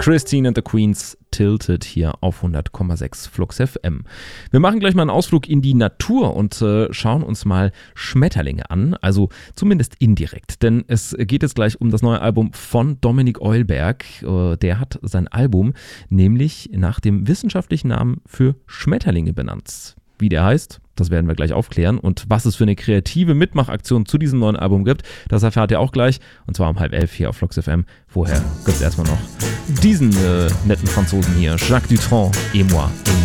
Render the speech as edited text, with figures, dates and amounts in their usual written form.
Christine and the Queens, Tilted hier auf 100,6 Flux FM. Wir machen gleich mal einen Ausflug in die Natur und schauen uns mal Schmetterlinge an, also zumindest indirekt, denn es geht jetzt gleich um das neue Album von Dominik Eulberg. Der hat sein Album nämlich nach dem wissenschaftlichen Namen für Schmetterlinge benannt. Wie der heißt, das werden wir gleich aufklären. Und was es für eine kreative Mitmachaktion zu diesem neuen Album gibt, das erfahrt ihr auch gleich. Und zwar um 10:30 hier auf Flux FM. Vorher gibt es erstmal noch diesen netten Franzosen hier. Jacques Dutronc, et moi, et moi.